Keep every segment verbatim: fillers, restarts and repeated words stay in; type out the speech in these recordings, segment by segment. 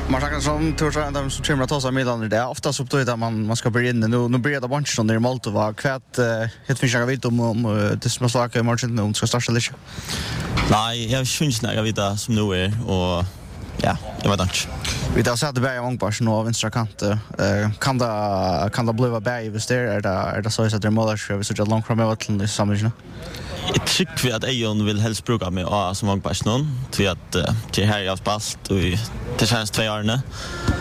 Man snackar som Torsson de som kommer att ta sig Milan det ofta så betyder man man ska börja in nu nu börjar det bunch från där Moldova kvätt helt finns jag vet om om det som slager margin nu ska starta lite. Nej, jag syns när jag vet som nu är och ja, det var dansk. Vi tar så att börja många på nu av vänstra kant eh kan det kan det bli bättre hvis det är det är det så att det målar så vi så långt fram över till det samma. Jag tycker att Ejon vill helst bruka med A som många pass någon till att till här jag spalt och det känns två år nu.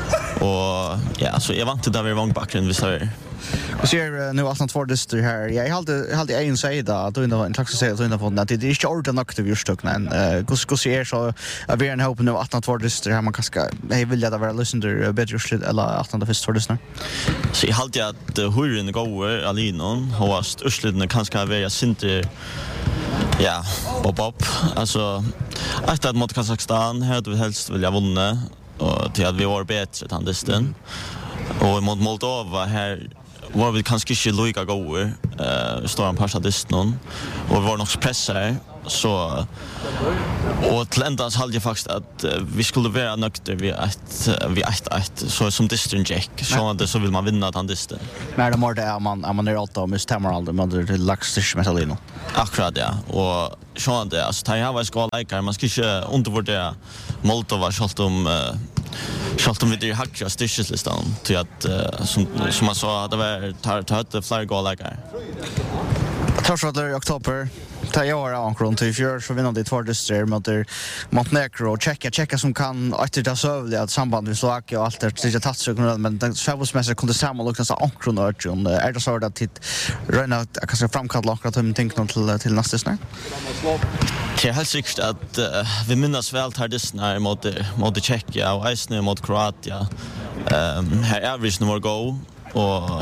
Och ja, så jag vant till där vi många backen vi ser. Vi ser nu att han två dyster här. Jag hade hade en sida att under en slags säga att under på att det är inte ordentligt aktiv just nu men hur ska se så är vi en hopp nu att han två dyster här man kanske jag vill att vara lyssnare bättre slut eller att han det först för dyster. Så jag hade att hurren går alinon har störsleden kanske vara jag synte ja, pop up. Alltså efter att mot Kazakstan hade vi helst vilja vinna och till att vi var bättre än dysten. Och mot Moldova här var vi kanske inte lika goda eh står han passar dysten och vi var nog pressare så och till ändas hade jag faktiskt att uh, vi skulle vara nöjda vi att uh, vi ett ett så som dysten jack så att så vill man vinna den dysten. Men det mer det man man är alltid med Tamarald men det är lax metallino. Akkurat ja och så att det alltså tar jag var ska lika man ska inte undervärdera Moldova skalt om uh, skalt om vi det hackar stislistan till att uh, som som man sa det var tar tar flera goal lika. Torsdagen i oktober ta jag av ankron till fjör så vinner det två dyster mot Montenegro och checka checka som kan efter det sövliga att samband med Slovakia och allt det så jag tatt så men den fotbollsmässigt kunde samma lukta så ankron och John är det så att titt röna att kanske framkalla akkurat om tänk något till till nästa snart. Det är helt säkert att uh, vi minns väl här dysnar mot mot Tjeckien och Island mot Kroatien. Ehm här average nummer go och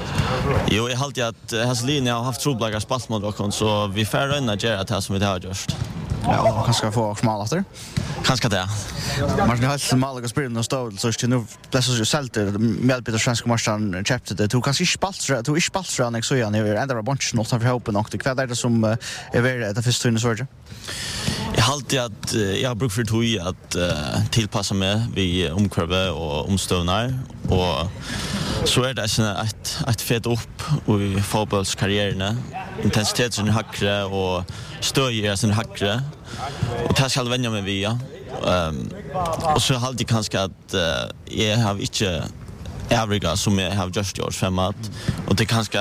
jo, jag hade att hans linje har haft troblagar spalt mot och så vi får röna göra det som vi har gjort. Ja, kanske få smal efter. Kanske det. Man har helt Malaga spelen och stål så ska nu det så sälte med Peter svenska mästaren chapter det tog kanske spalt så tog spalt så han så igen över ända bunch något för hoppen och det kvar där som är väl det första tunna sorge. Jag har alltid att jag har brukt för tog att uh, tillpassa mig vid omkörve och omstövnar och så är det såna att att fett upp i fotbollskarriären intensiteten hackre och stöja sin hackre och det ska vänja mig via ehm och så har det kanske att uh, jag har inte övriga som jag har just gjort femat och det kanske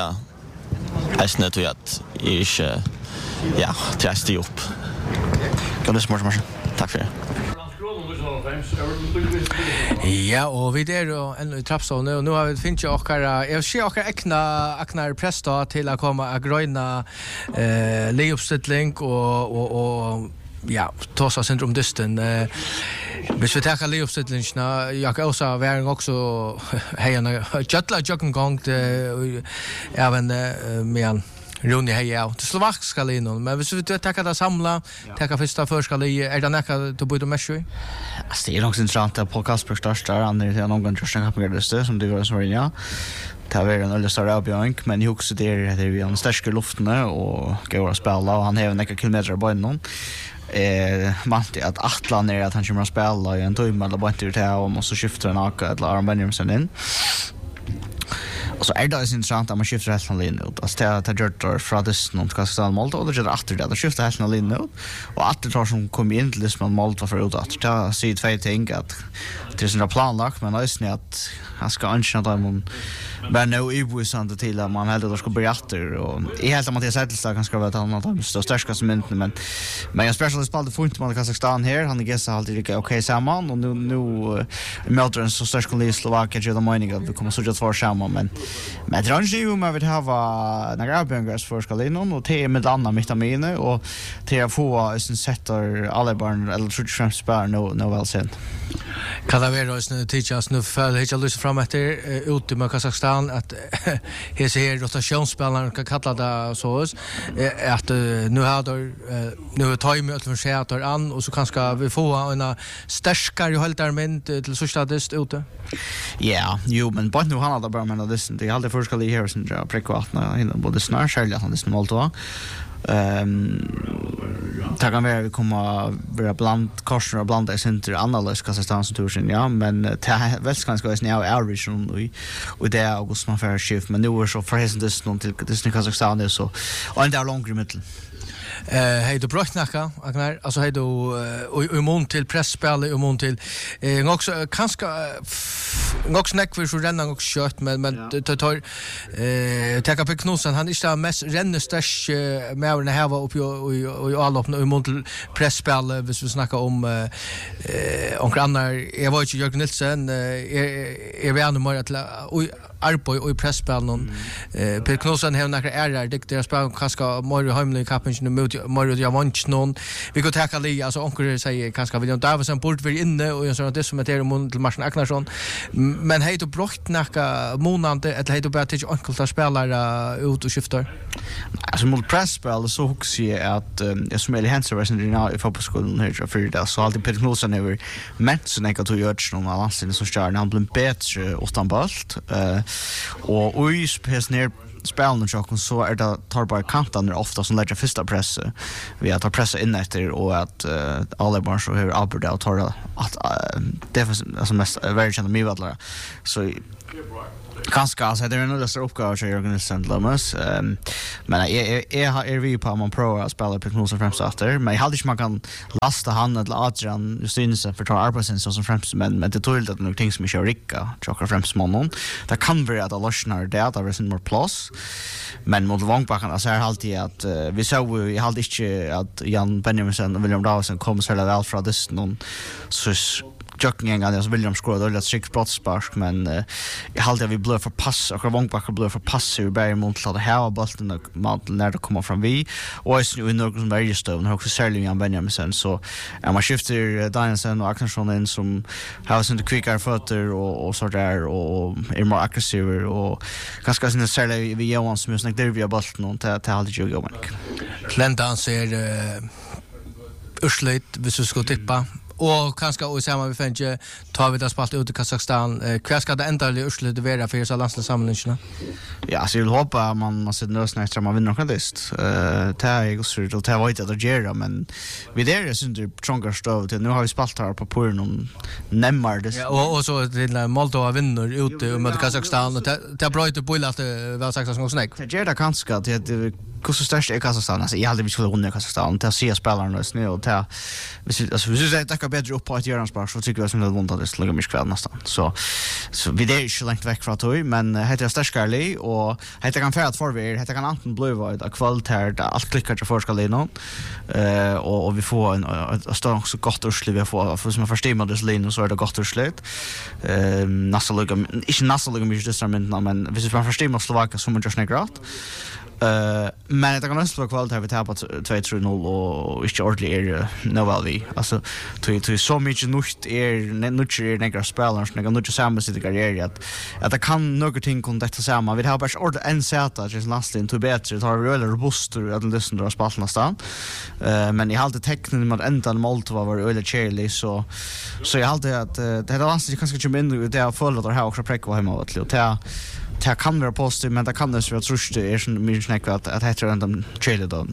är snett att jag inte ja testa upp. Kan det smart smart. Tack för det. Ja, og vi der og en trappstående, og nå har vi finnet jo okkar, jeg ser okkar ekna, aknar presta til å komme og grøyna eh, leioppstilling og, og, og ja, tåsa syndrom dysten. Eh, hvis vi takker leioppstillingene, jeg kan også være også heierne, kjøtla joggengong til även eh, med Rune hej ja. Det slovakiska linan, men hvis vi tar det samla, tar första förska li, är det näka du borde med sig? Alltså det är också intressant att på Kasper startar han är det någon gång just en kapitlet som det går så ja. Det var en eller större avbjörning, men jag också det är det vi en starkare luften och går att spela och han har några kilometer på någon. Eh vant att Atlan är att han kommer att spela i en timme eller bara till det och måste skifta en aka eller Aron Benjamin in. Och så är det intressant att man skiftar helt en linje ut. Alltså det har gjort från Dysten och Kazakstan Moldova och det gör efter det. Det skiftar helt en linje ut. Och att det tar som kommer in till Dysten Moldova för ut att det säger två ting att det är sådana planlagt men också att han ska önska att man bara nå ibosande till att man hellre ska börja efter och i helt att Mattias Zettelstad kan ska vara ett annat av de största mynten men men jag speciellt spelade funt mot Kazakstan här han är gästa alltid lika okej samman och nu nu möter en så störst kollega Slovakia gör de meningen att vi kommer så att få samman men men jag tror ju man vill ha några avbjörngars för skalinon och te med andra vitaminer och te att få sin sätter alla barn eller tror jag spär no no väl sen kan det vara så nu teachers nu för jag lyssnar fram efter ute med Kazakstan att här ser rotationsspelaren kan kalla det så att nu har då nu tar ju med för sig att an och så kanske vi får en starkare hålltarment till så stadist ute. Ja, jo men bara nu handlar det bara om det det är alltid förskall i här som jag prekvatna innan både snart själva han det Moldova. Ehm det kan være vi kommer være bland korsen og bland er inte annerledes Kazakstan som tursen, ja, men det er vel ganske ganske av average og og det er august man får skift, men nu er så forhesen det noen til Disney Kazakstan er så og en der långere middel. Eh hej du bröt knacka Agnar alltså hej du och imon till pressspel och imon till eh också kanske också snack för så renna och kört men men tar eh ta på Knosen han är där mest rennesters med när här var uppe och och alla öppna imon till pressspel hvis vi snackar om eh och andra jag var ju Jörgen Nilsson är är värna mer att arbete och pressspel någon eh på Knosen har några är det deras spel kanske mer hemlig kappen mot Mario jag vant någon vi går ta kali alltså onkel säger kanske William Davison bort vi inne och jag sa att det som heter mot till Martin Agnarsson men hej då brott näka månande eller hej då bara till onkel tar spelare ut och skiftar alltså mot pressspel så hooks ju att jag som är Hansen resident i fotbollsskolan här för det så alltid Peter Knudsen över men så när jag tog görs någon annan så står han blir bättre utan bolt eh och oj spes ner spelen och så är det tar bara kanten ofta som lägger första press vi att ta pressa in efter och att uh, alla barn så hur Albert och tar att uh, det är alltså mest very chans mig vadlar så ganska alltså det är en lösa uppgåva för Jörgen Sandlamas um, men jag jag har är vi på man pro att spela på Knudsen främst efter men jag hade inte man kan lasta han eller Adrian Justinsen för tar arbetsen som främst men men det tog att något ting som är ricka chockar främst mannen det kan vara att lossnar det där är sin more plus men mot Vångbacken alltså är alltid att uh, vi såg vi hade inte att Jan Benjamin och William Davison kom så väl från det någon så jogging en gång alltså William scorade det sex brottspark men uh, jag hade att vi blev för pass och Vångbacken blev för passiv bara mot att ha bollen och mot när det kommer fram vi och är nu något som väldigt stövn och särskilt Jan Benjamin så är man skiftar Danielsen och Agnarsson in som har sin quickare fötter och och så där och är mer aggressiv och ganska sin särskilt vi Johan som snackar där via bollen och ta ta alltid ju gå Clentan ser urslit hvis du ska tippa och kanske och samma vi fänge tar vi det spalt ut i Kazakstan kvar ska det ändå urslit vara för så landslagssamlingen. Ja, så jag hoppas man man ser lösningar efter man vinner något list. Eh ta jag så det ta vet att göra men vi där är inte stronger stov till nu har vi spalt här på på någon nämmer det. Ja, och och så det Moldova vinner ute mot Kazakstan och det bra ut på att väl sagt som snack. Det gör det kanske att det hur störst är Kazakstan alltså jag hade vi skulle vinna Kazakstan till att se spelarna nu och ta alltså vi skulle ta bättre upp på ett Göranspark så tycker jag som det vunnet det skulle mycket kväll nästan så så vi det är ju långt väck från toy men heter jag starkare och heter kan färd för vi heter kan anten blue void a kvalitet allt klickar till forskare nu eh och och vi får en ett stort så gott urslut vi får för som jag förstår det lin och så är det gott urslut eh nästan lugg inte nästan lugg mycket instrument men vi får förstå måste Slovakien som just negrat Uh, men det kan också vara kvalitet vi tar på två tre noll och inte ordentligt är novelli alltså till till så mycket nytt är nytt är några spelare som kan nytt samma sitt karriär att att det kan några ting kon detta samma vi har bara ordet en sätta just last in to bättre tar vi eller robust att lyssna då spalt nästan uh, men jag har alltid tecknen med ända Moldova var eller Chile så så jag har alltid att uh, det är ganska kanske inte mindre det har förlåt att ha också präcka hemma åt och ta det kan vara positivt, men det kan det vara trust det är som mycket snack att att heter den trailer då.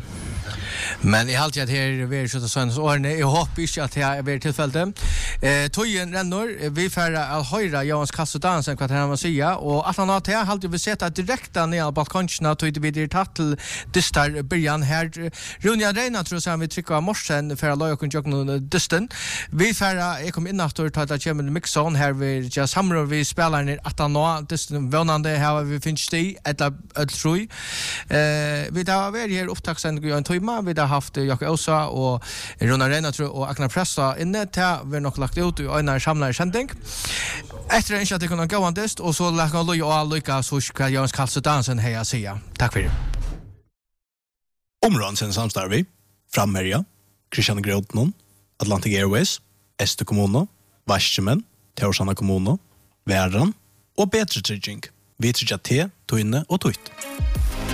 Men i allt jag här vi så såns ordne jag hoppas att jag är tillfälle. Eh tojen rennor vi färra att höra Johans Kassodansen vad han säga och att han har till halt vi sett att direkt ner på balkongen tog vi det tattel distar början här Ronja Reina tror jag vi trycker morsen för att lägga kunna jogga distan. Vi färra jag kom in efter att ta chimney mixon här vi just hamrar vi spelar ner att han har distan vånande här vi finns det eller tror eh vi där var här upptagssändning en timme vi har haft Jakob Osa och Ronja Reina tror och Agnar Pressa inne till vi nog lagt ut i en samlare sändning. Efter en chatt kunna gå andest och så lägga lo ju all lycka så ska Johans Kassodansen heja säga. Tack för det. Områden samstarvi Framherja, Christian Grodnon, Atlantic Airways, Este Kommuno, Varsjemen, Teorsana Kommuno, Värran och Bättre Trygging. Vi tryggja te, toinne och tutt.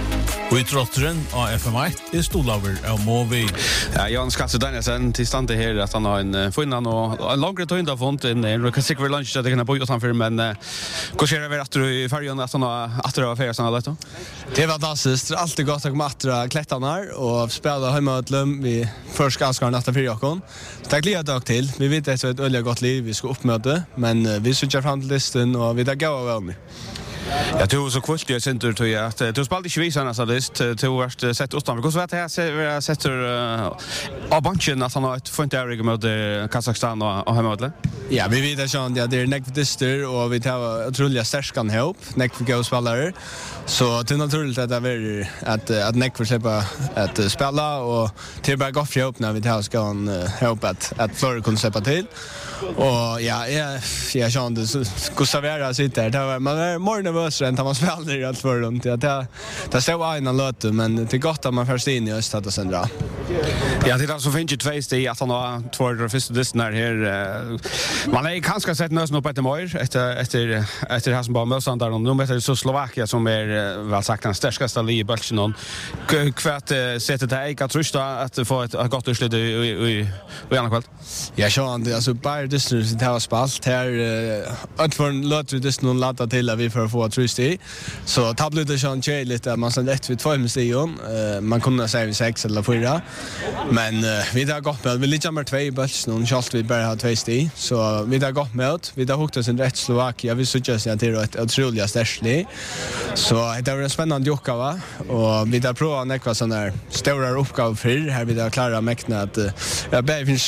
Og i trotteren av F M ett er stolaver av Movi. Ja, Jan Skatse Danielsen til stande her at han har en uh, funnet og en langere tøynda fond en det kan sikkert være lunsj at det kan bo utanfor, men uh, hva skjer det ved at du i fergen at han har at du har ferie sånn alt? Det er fantastisk. Det er alltid godt å komme etter klettene her og spille hjemme og løm vi først ganske etter fire åkken. Så det gleder jeg til. Vi vet at det er et øyelig godt liv vi skal oppmøte, men uh, vi sitter frem til listen og vi tar gøy av venner. Ja, du er så kvult i sinter til at du spalte ikke vise hennes list, du har vært sett utenfor. Hvordan vet jeg at jeg setter av banken at han har et funnet ærige mot Kazakstan og hjemme? Ja, vi vet at ja, det er nekv dyster og vi tar utrolig sterskene ihop, nekv gøy spillere. Så det er naturligt at det er at, at nekv slipper at spille og det er bare godt for ihop når vi tar skal ihop at, at flere kunne slippe til. Og ja, jeg, jeg skjønner det, Gustav Vera sitter her, man er mer nervøsere enn man spiller i alt for rundt. Ja, det, det står en av løte, men det er godt at man først inn i øst at det sender av. Ja, til den som finner ikke tvei steg at han har två første dysten her. Man er kanskje sett nøsen opp etter Møyr, etter, etter, etter her som bare møtstander, og nå møter det så Slovakia som er vel sagt den sterskeste li i bølgen. Hva setter det deg, hva tror du at få et godt utslut i, i, i, i andre kveld? Jeg skjønner det, altså bare dysten som det har spalt, her alt for en løte dysten noen lader til at vi får få trust i, så tablet det sånn kjærligt at man sender ett vid två med stion, man kunne si vi sex eller fyra, men uh, vi har gått med, vi ligger med två i bølsen, og kjalt vi bare har två sti, så vi har gått med, vi har hukt oss en rett Slovakia, vi sykjer seg til et utrolig sterslig, så det var en spennende oppgave, og vi har prøvd nekva sånne store oppgaver før, her vi har klaret å mekne at uh, ja, bare finnes